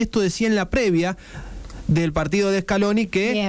Esto decía en la previa del partido de Scaloni que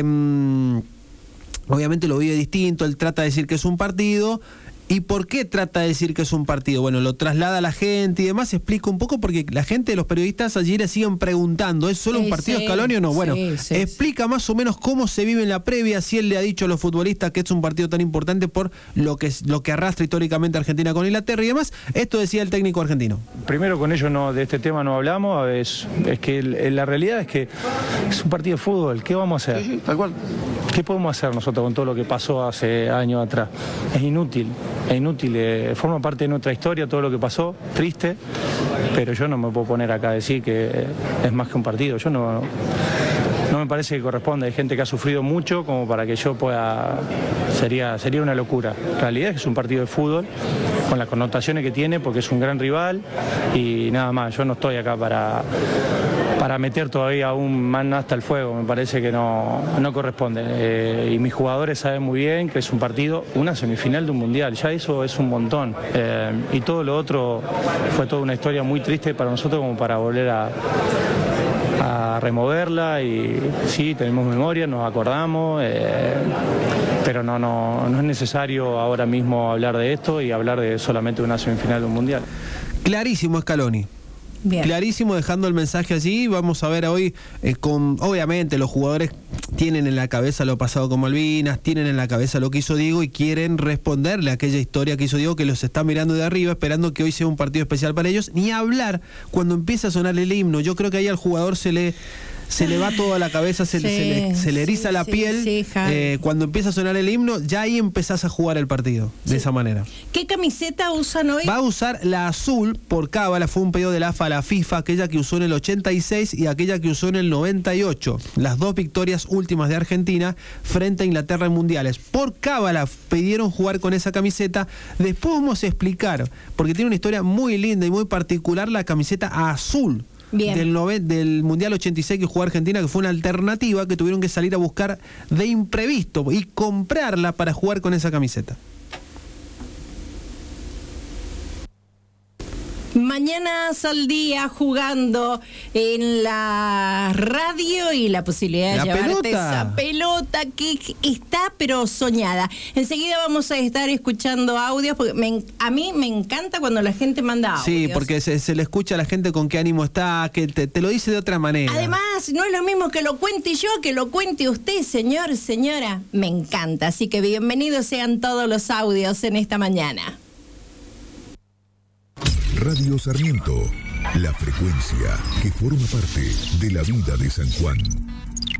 obviamente lo vive distinto, él trata de decir que es un partido. ¿Y por qué trata de decir que es un partido? Bueno, lo traslada a la gente y demás, explica un poco porque la gente, los periodistas allí le siguen preguntando, ¿es solo un partido Scaloni o no? Bueno, explica más o menos cómo se vive en la previa, si él le ha dicho a los futbolistas que es un partido tan importante por lo que arrastra históricamente Argentina con Inglaterra y demás. Esto decía el técnico argentino. Primero con ellos de este tema no hablamos, es que la realidad es que es un partido de fútbol, ¿qué vamos a hacer? Sí, tal cual. ¿Qué podemos hacer nosotros con todo lo que pasó hace años atrás? Es inútil, forma parte de nuestra historia todo lo que pasó, triste, pero yo no me puedo poner acá a decir que es más que un partido. Yo no me parece que corresponde. Hay gente que ha sufrido mucho como para que yo pueda... Sería una locura. La realidad es que es un partido de fútbol con las connotaciones que tiene porque es un gran rival y nada más. Yo no estoy acá para meter todavía aún más hasta el fuego. Me parece que no corresponde. Y mis jugadores saben muy bien que es un partido, una semifinal de un mundial. Ya eso es un montón. Y todo lo otro fue toda una historia muy triste para nosotros como para volver a removerla. Y sí, tenemos memoria, nos acordamos, pero no es necesario ahora mismo hablar de esto y hablar de solamente una semifinal de un mundial. Clarísimo Scaloni. Bien. Clarísimo, dejando el mensaje allí. Vamos a ver hoy, obviamente los jugadores tienen en la cabeza lo pasado con Malvinas, tienen en la cabeza lo que hizo Diego y quieren responderle a aquella historia que hizo Diego, que los está mirando de arriba, esperando que hoy sea un partido especial para ellos. Ni hablar cuando empieza a sonar el himno. Yo creo que ahí al jugador se le va toda la cabeza, se le eriza la piel. Cuando empieza a sonar el himno, ya ahí empezás a jugar el partido, de esa manera. ¿Qué camiseta usan hoy? Va a usar la azul por cábala, fue un pedido de la AFA a la FIFA, aquella que usó en el 86 y aquella que usó en el 98. Las dos victorias últimas de Argentina frente a Inglaterra en mundiales. Por cábala pidieron jugar con esa camiseta. Después vamos a explicar, porque tiene una historia muy linda y muy particular, la camiseta azul. Del Mundial 86 que jugó Argentina, que fue una alternativa que tuvieron que salir a buscar de imprevisto y comprarla para jugar con esa camiseta. Mañanas al día jugando en la radio y la posibilidad de llevarte esa pelota que está pero soñada. Enseguida vamos a estar escuchando audios porque a mí me encanta cuando la gente manda audios. Sí, porque se le escucha a la gente con qué ánimo está, que te lo dice de otra manera. Además, no es lo mismo que lo cuente yo, que lo cuente usted, señor, señora. Me encanta, así que bienvenidos sean todos los audios en esta mañana. Radio Sarmiento, la frecuencia que forma parte de la vida de San Juan.